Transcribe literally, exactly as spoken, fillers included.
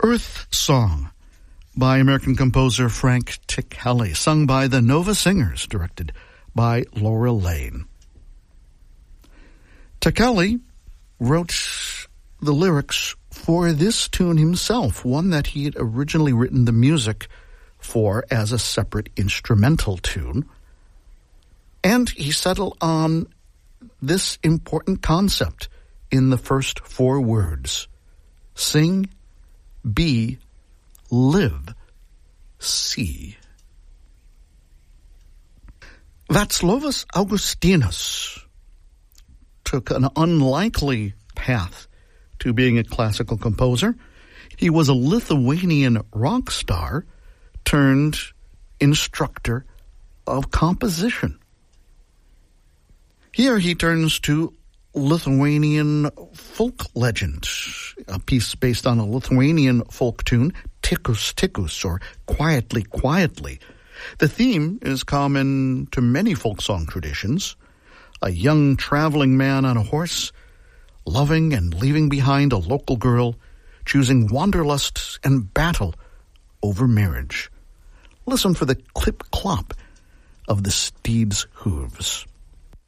Earth Song by American composer Frank Ticheli, sung by the Nova Singers, directed by Laura Lane. Ticheli wrote the lyrics for this tune himself, one that he had originally written the music for as a separate instrumental tune. And he settled on this important concept in the first four words: sing, be, live, see. Václavas Augustinus took an unlikely path to being a classical composer. He was a Lithuanian rock star turned instructor of composition. Here he turns to Lithuanian folk legend, a piece based on a Lithuanian folk tune, Tikus Tikus, or Quietly Quietly. The theme is common to many folk song traditions: a young traveling man on a horse, loving and leaving behind a local girl, choosing wanderlust and battle over marriage. Listen for the clip-clop of the steed's hooves.